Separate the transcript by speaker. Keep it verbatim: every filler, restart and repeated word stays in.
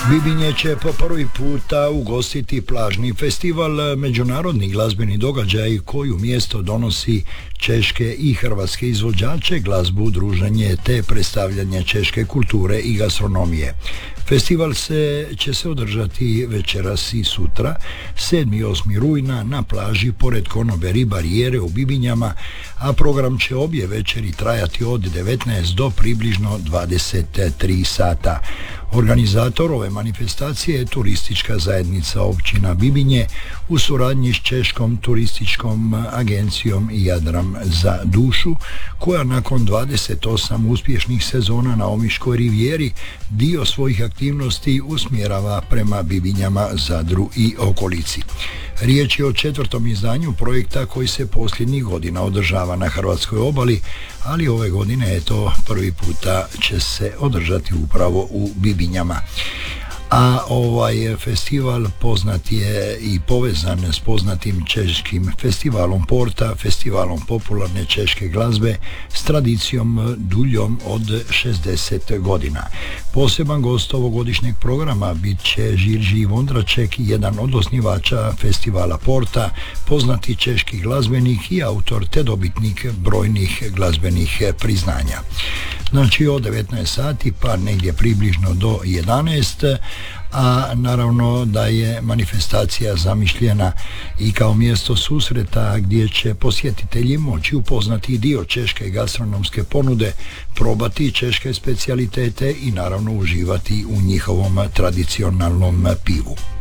Speaker 1: Bibinje će po prvi puta ugostiti plažni festival, međunarodni glazbeni događaj koju mjesto donosi češke i hrvatske izvođače, glazbu, druženje te predstavljanje češke kulture i gastronomije. Festival se, će se održati večeras i sutra, sedmi i osmi rujna na plaži pored Konoberi barijere u Bibinjama, a program će obje večeri trajati od devetnaest do približno dvadeset tri sata. Organizator ove manifestacije je turistička zajednica općina Bibinje u suradnji s češkom turističkom agencijom Jadran za dušu, koja nakon dvadeset osam uspješnih sezona na Omiškoj rivijeri dio svojih aktivnosti usmjerava prema Bibinjama, Zadru i okolici. Riječ je o četvrtom izdanju projekta koji se posljednjih godina održava na hrvatskoj obali, ali ove godine je to prvi puta će se održati upravo u Bibinjama. A ovaj festival poznat je i povezan s poznatim češkim festivalom Porta, festivalom popularne češke glazbe s tradicijom duljom od šezdeset godina. Poseban gost ovogodišnjeg programa bit će Žirži Vondraček, jedan od osnivača festivala Porta, poznati češki glazbenik i autor te dobitnik brojnih glazbenih priznanja. Znači od devetnaest sati pa negdje približno do jedanaest, a naravno da je manifestacija zamišljena i kao mjesto susreta gdje će posjetitelji moći upoznati dio češke gastronomske ponude, probati češke specijalitete i naravno uživati u njihovom tradicionalnom pivu.